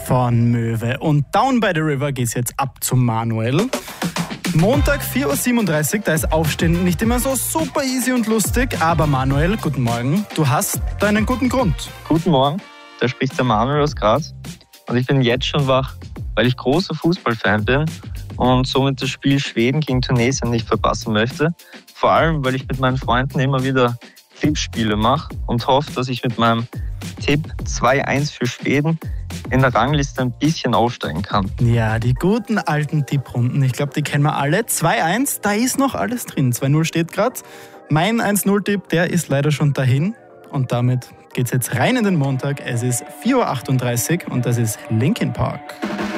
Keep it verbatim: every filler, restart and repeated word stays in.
von Möwe. Und Down by the River geht's jetzt ab zum Manuel. Montag vier Uhr siebenunddreißig, da ist Aufstehen nicht immer so super easy und lustig. Aber Manuel, guten Morgen, du hast deinen guten Grund. Guten Morgen, da spricht der Manuel aus Graz. Und ich bin jetzt schon wach, weil ich großer Fußballfan bin und somit das Spiel Schweden gegen Tunesien nicht verpassen möchte. Vor allem, weil ich mit meinen Freunden immer wieder Tippspiele mache und hoffe, dass ich mit meinem Tipp zwei eins für Schweden in der Rangliste ein bisschen aufsteigen kann. Ja, die guten alten Tipprunden, ich glaube, die kennen wir alle. zwei eins, da ist noch alles drin. zwei null steht gerade. Mein eins null Tipp, der ist leider schon dahin. Und damit geht's jetzt rein in den Montag. Es ist vier Uhr achtunddreißig und das ist Linkin Park.